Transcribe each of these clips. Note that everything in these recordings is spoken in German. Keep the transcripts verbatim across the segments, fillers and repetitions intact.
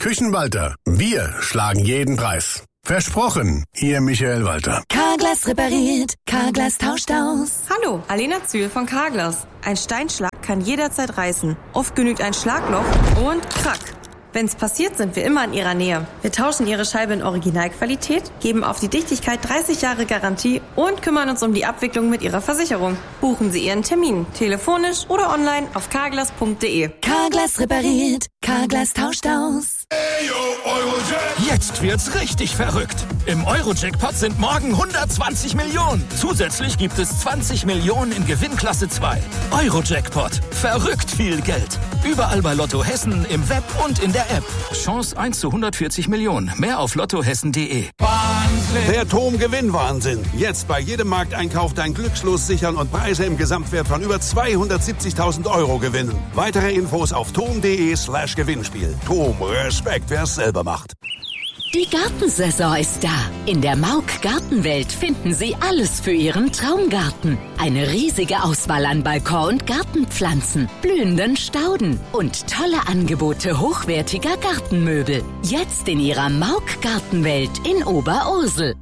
Küchenwalter, wir schlagen jeden Preis. Versprochen, Ihr Michael Walter. Carglass repariert, Carglass tauscht aus. Hallo, Alena Zühl von Carglass. Ein Steinschlag kann jederzeit reißen. Oft genügt ein Schlagloch und krack. Wenn's passiert, sind wir immer in Ihrer Nähe. Wir tauschen Ihre Scheibe in Originalqualität, geben auf die Dichtigkeit dreißig Jahre Garantie und kümmern uns um die Abwicklung mit Ihrer Versicherung. Buchen Sie Ihren Termin, telefonisch oder online auf carglass punkt de. Carglass repariert, Carglass tauscht aus. Jetzt wird's richtig verrückt. Im Euro-Jackpot sind morgen hundertzwanzig Millionen. Zusätzlich gibt es zwanzig Millionen in Gewinnklasse zwei. Euro-Jackpot. Verrückt viel Geld. Überall bei Lotto Hessen, im Web und in der App. Chance eins zu hundertvierzig Millionen. Mehr auf lottohessen punkt de. Der Tom-Gewinn-Wahnsinn. Jetzt bei jedem Markteinkauf dein Glückslos sichern und Preise im Gesamtwert von über zweihundertsiebzigtausend Euro gewinnen. Weitere Infos auf tom punkt de slash Gewinnspiel. Tom, Respekt, wer es selber macht. Die Gartensaison ist da. In der Mauk Gartenwelt finden Sie alles für Ihren Traumgarten. Eine riesige Auswahl an Balkon- und Gartenpflanzen, blühenden Stauden und tolle Angebote hochwertiger Gartenmöbel. Jetzt in Ihrer Mauk Gartenwelt in Oberursel.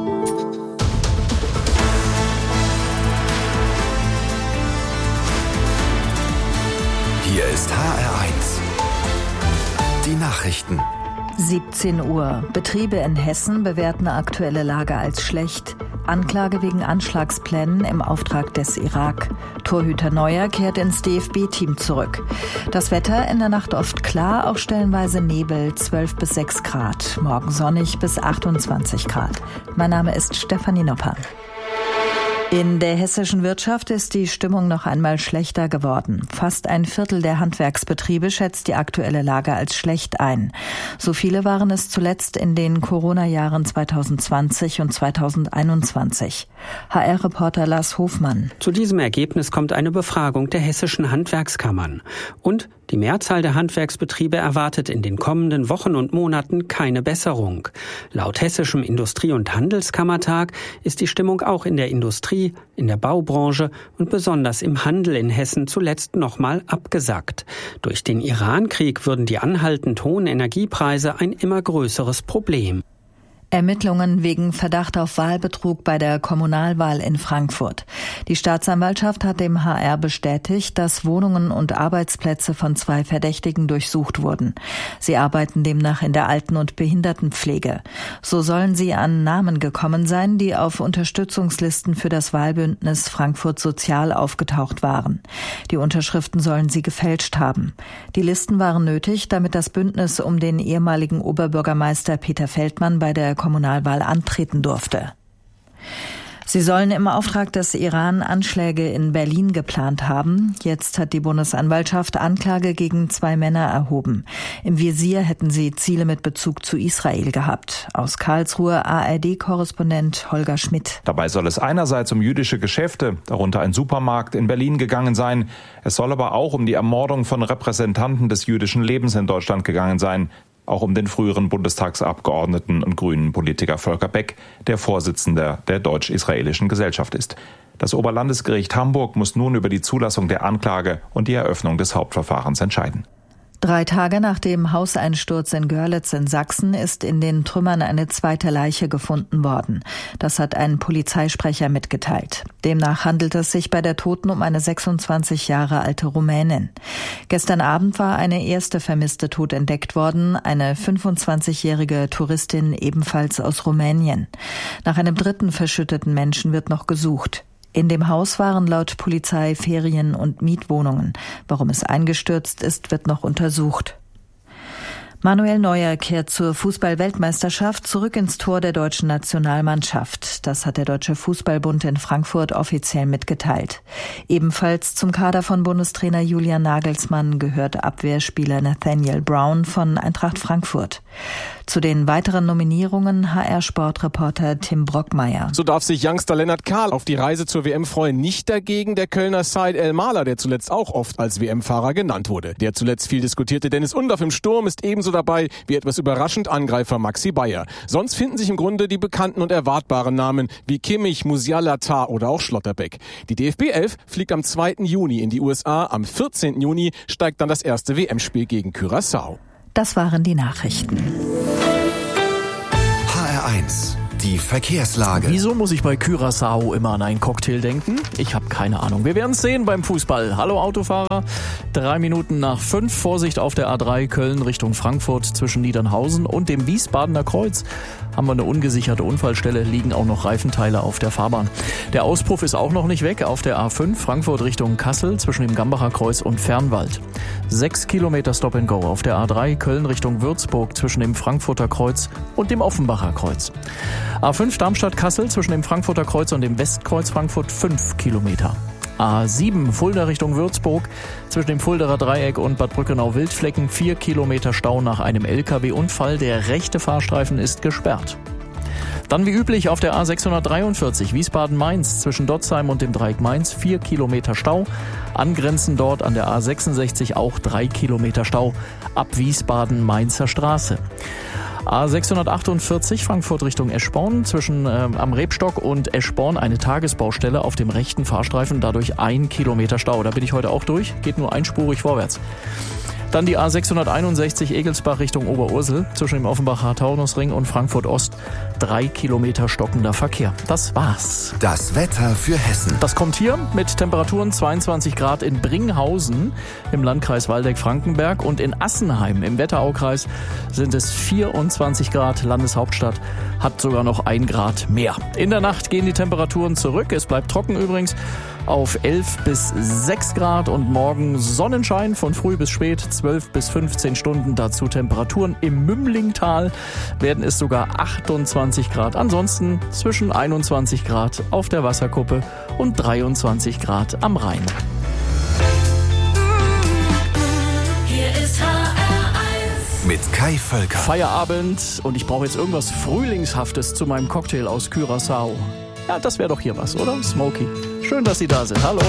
Hier ist H R eins. Die Nachrichten. siebzehn Uhr. Betriebe in Hessen bewerten aktuelle Lage als schlecht. Anklage wegen Anschlagsplänen im Auftrag des Irak. Torhüter Neuer kehrt ins D F B-Team zurück. Das Wetter in der Nacht oft klar, auch stellenweise Nebel, zwölf bis sechs Grad. Morgen sonnig bis achtundzwanzig Grad. Mein Name ist Stefanie Nopper. In der hessischen Wirtschaft ist die Stimmung noch einmal schlechter geworden. Fast ein Viertel der Handwerksbetriebe schätzt die aktuelle Lage als schlecht ein. So viele waren es zuletzt in den Corona-Jahren zweitausendzwanzig und zweitausendeinundzwanzig. H R-Reporter Lars Hofmann. Zu diesem Ergebnis kommt eine Befragung der hessischen Handwerkskammern. Und die Mehrzahl der Handwerksbetriebe erwartet in den kommenden Wochen und Monaten keine Besserung. Laut Hessischem Industrie- und Handelskammertag ist die Stimmung auch in der Industrie, in der Baubranche und besonders im Handel in Hessen zuletzt nochmal abgesackt. Durch den Iran-Krieg würden die anhaltend hohen Energiepreise ein immer größeres Problem. Ermittlungen wegen Verdacht auf Wahlbetrug bei der Kommunalwahl in Frankfurt. Die Staatsanwaltschaft hat dem H R bestätigt, dass Wohnungen und Arbeitsplätze von zwei Verdächtigen durchsucht wurden. Sie arbeiten demnach in der Alten- und Behindertenpflege. So sollen sie an Namen gekommen sein, die auf Unterstützungslisten für das Wahlbündnis Frankfurt Sozial aufgetaucht waren. Die Unterschriften sollen sie gefälscht haben. Die Listen waren nötig, damit das Bündnis um den ehemaligen Oberbürgermeister Peter Feldmann bei der Kommunalwahl antreten durfte. Sie sollen im Auftrag des Iran Anschläge in Berlin geplant haben. Jetzt hat die Bundesanwaltschaft Anklage gegen zwei Männer erhoben. Im Visier hätten sie Ziele mit Bezug zu Israel gehabt. Aus Karlsruhe A R D-Korrespondent Holger Schmidt. Dabei soll es einerseits um jüdische Geschäfte, darunter ein Supermarkt in Berlin, gegangen sein. Es soll aber auch um die Ermordung von Repräsentanten des jüdischen Lebens in Deutschland gegangen sein. Auch um den früheren Bundestagsabgeordneten und grünen Politiker Volker Beck, der Vorsitzender der Deutsch-Israelischen Gesellschaft ist. Das Oberlandesgericht Hamburg muss nun über die Zulassung der Anklage und die Eröffnung des Hauptverfahrens entscheiden. Drei Tage nach dem Hauseinsturz in Görlitz in Sachsen ist in den Trümmern eine zweite Leiche gefunden worden. Das hat ein Polizeisprecher mitgeteilt. Demnach handelt es sich bei der Toten um eine sechsundzwanzig Jahre alte Rumänin. Gestern Abend war eine erste Vermisste tot entdeckt worden, eine fünfundzwanzigjährige Touristin ebenfalls aus Rumänien. Nach einem dritten verschütteten Menschen wird noch gesucht. In dem Haus waren laut Polizei Ferien- und Mietwohnungen. Warum es eingestürzt ist, wird noch untersucht. Manuel Neuer kehrt zur Fußball-Weltmeisterschaft zurück ins Tor der deutschen Nationalmannschaft. Das hat der Deutsche Fußballbund in Frankfurt offiziell mitgeteilt. Ebenfalls zum Kader von Bundestrainer Julian Nagelsmann gehört Abwehrspieler Nathaniel Brown von Eintracht Frankfurt. Zu den weiteren Nominierungen H R-Sportreporter Tim Brockmeier. So darf sich Youngster Lennart Kahl auf die Reise zur W M freuen. Nicht dagegen der Kölner Said El Mahler, der zuletzt auch oft als W M-Fahrer genannt wurde. Der zuletzt viel diskutierte Dennis Undaff im Sturm ist ebenso dabei wie etwas überraschend Angreifer Maxi Bayer. Sonst finden sich im Grunde die bekannten und erwartbaren Namen wie Kimmich, Musiala, Tah oder auch Schlotterbeck. Die D F B elf fliegt am zweiten Juni in die U S A. Am vierzehnten Juni steigt dann das erste W M-Spiel gegen Curaçao. Das waren die Nachrichten. H R eins. Die Verkehrslage. Wieso muss ich bei Curaçao immer an einen Cocktail denken? Ich habe keine Ahnung. Wir werden es sehen beim Fußball. Hallo Autofahrer. Drei Minuten nach fünf. Vorsicht auf der A drei Köln Richtung Frankfurt zwischen Niedernhausen und dem Wiesbadener Kreuz. Haben wir eine ungesicherte Unfallstelle, liegen auch noch Reifenteile auf der Fahrbahn. Der Auspuff ist auch noch nicht weg auf der A fünf Frankfurt Richtung Kassel zwischen dem Gambacher Kreuz und Fernwald. Sechs Kilometer Stop and Go auf der A drei Köln Richtung Würzburg zwischen dem Frankfurter Kreuz und dem Offenbacher Kreuz. A fünf Darmstadt-Kassel zwischen dem Frankfurter Kreuz und dem Westkreuz Frankfurt fünf Kilometer. A sieben Fulda Richtung Würzburg zwischen dem Fulderer Dreieck und Bad Brückenau-Wildflecken vier Kilometer Stau nach einem L K W-Unfall. Der rechte Fahrstreifen ist gesperrt. Dann wie üblich auf der A sechshundertdreiundvierzig Wiesbaden-Mainz zwischen Dotzheim und dem Dreieck Mainz vier Kilometer Stau. Angrenzend dort an der A sechsundsechzig auch drei Kilometer Stau ab Wiesbaden-Mainzer Straße. A sechshundertachtundvierzig Frankfurt Richtung Eschborn zwischen äh, am Rebstock und Eschborn eine Tagesbaustelle auf dem rechten Fahrstreifen, dadurch ein Kilometer Stau. Da bin ich heute auch durch, geht nur einspurig vorwärts. Dann die A sechshunderteinundsechzig Egelsbach Richtung Oberursel zwischen dem Offenbacher Taunusring und Frankfurt Ost. Drei Kilometer stockender Verkehr. Das war's. Das Wetter für Hessen. Das kommt hier mit Temperaturen zweiundzwanzig Grad in Bringhausen im Landkreis Waldeck-Frankenberg und in Assenheim im Wetteraukreis sind es vierundzwanzig Grad. Landeshauptstadt hat sogar noch ein Grad mehr. In der Nacht gehen die Temperaturen zurück. Es bleibt trocken übrigens auf elf bis sechs Grad und morgen Sonnenschein von früh bis spät, zwölf bis fünfzehn Stunden. Dazu Temperaturen im Mümlingtal werden es sogar achtundzwanzig Grad. Ansonsten zwischen einundzwanzig Grad auf der Wasserkuppe und dreiundzwanzig Grad am Rhein. Hier ist H R eins mit Kai Völker. Feierabend und ich brauche jetzt irgendwas Frühlingshaftes zu meinem Cocktail aus Curaçao. Ja, das wäre doch hier was, oder? Smokey. Schön, dass Sie da sind. Hallo.